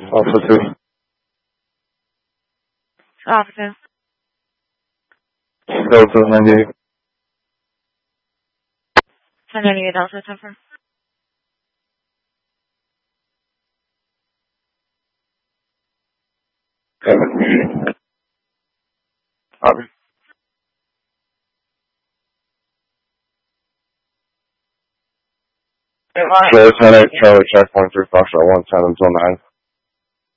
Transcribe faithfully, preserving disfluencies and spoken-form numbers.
Alpha two. Alpha two. Delta ninety-eight. ten ninety-eight Delta, Temper. Copy. Clear ten eight Charlie checkpoint three Foxtrot one ten until nine.